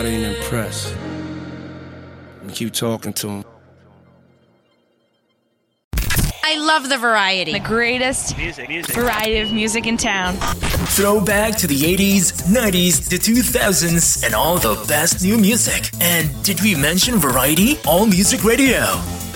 ain't impressed. And keep talking to him. I love the variety. The greatest variety of music in town. Throwback to the 80s, 90s, the 2000s, and all the best new music. And did we mention variety? All Music Radio.